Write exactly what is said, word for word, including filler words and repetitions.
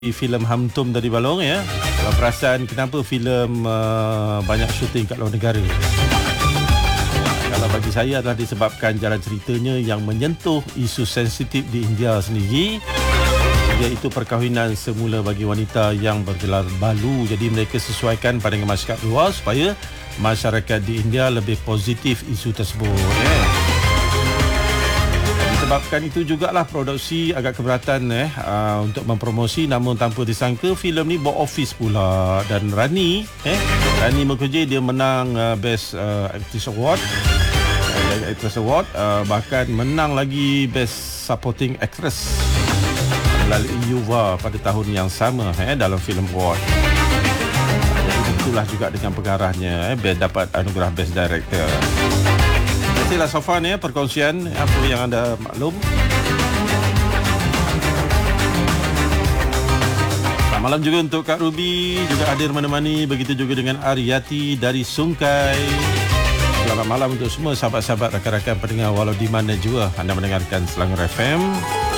filem Hamtum dari Balong ya. Kalau perasan kenapa filem uh, banyak syuting kat luar negara. Kalau bagi saya adalah disebabkan jalan ceritanya yang menyentuh isu sensitif di India sendiri, iaitu perkahwinan semula bagi wanita yang bergelar balu. Jadi mereka sesuaikan pada masyarakat luar supaya masyarakat di India lebih positif isu tersebut ya. Disebabkan itu jugalah produksi agak keberatan eh uh, untuk mempromosi, namun tanpa disangka filem ni box office pula. Dan Rani eh Rani Mukherjee dia menang uh, Best uh, Actress Award uh, Actress Award uh, bahkan menang lagi Best Supporting Actress melalui Yuva pada tahun yang sama eh dalam filem award. Jadi itulah juga dengan pengarahnya eh dapat anugerah Best Director. Terima kasihlah Sofan ya perkongsian apa yang anda maklum. Selamat malam juga untuk Kak Ruby, juga hadir menemani, begitu juga dengan Ariyati dari Sungkai. Selamat malam untuk semua sahabat-sahabat rakan-rakan pendengar walau di mana juga anda mendengarkan Selangor F M.